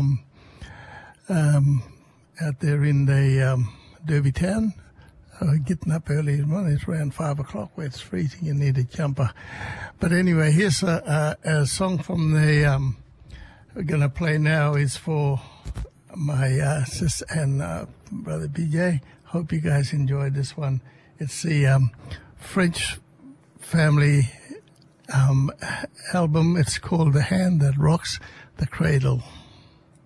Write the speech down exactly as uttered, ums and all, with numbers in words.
um, um, out there in the um, Derby town. Uh, getting up early in the morning, it's around five o'clock where it's freezing, you need a jumper. But anyway, here's a, a, a song from the, um, we're going to play now is for my uh, sis and uh, brother B J. Hope you guys enjoyed this one. It's the um, French family um, album. It's called The Hand That Rocks the Cradle.